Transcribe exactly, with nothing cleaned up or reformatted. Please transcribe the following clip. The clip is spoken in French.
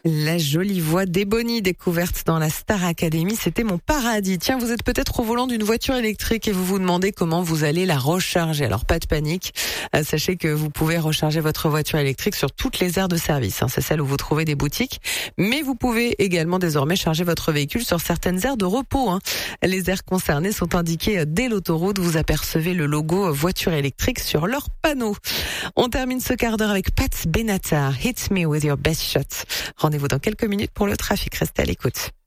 La jolie voix d'Ebony découverte dans la Star Academy, c'était mon paradis. Tiens, vous êtes peut-être au volant d'une voiture électrique et vous vous demandez comment vous allez la recharger. Alors pas de panique, euh, sachez que vous pouvez recharger votre voiture électrique sur toutes les aires de service. Hein. C'est celle où vous trouvez des boutiques, mais vous pouvez également désormais charger votre véhicule sur certaines aires de repos. Hein. Les aires concernées sont indiquées dès l'autoroute. Vous apercevez le logo voiture électrique sur leur panneau. On termine ce quart d'heure avec Pat Benatar, Hit Me With Your Best Shot. Rendez-vous dans quelques minutes pour le trafic. Restez à l'écoute.